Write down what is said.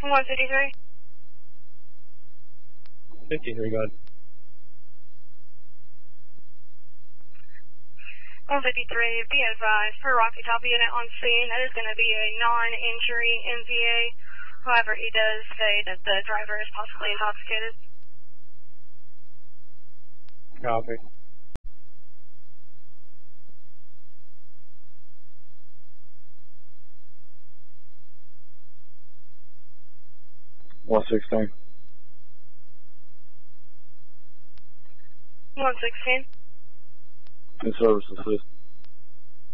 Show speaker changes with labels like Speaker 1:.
Speaker 1: 153.
Speaker 2: 53, go ahead.
Speaker 1: 153, be advised, per Rocky Top unit on scene, that is going to be a non-injury MVA. However, he does say that the driver is possibly intoxicated.
Speaker 2: Copy.
Speaker 3: One 16.
Speaker 1: 116.
Speaker 3: In service assist.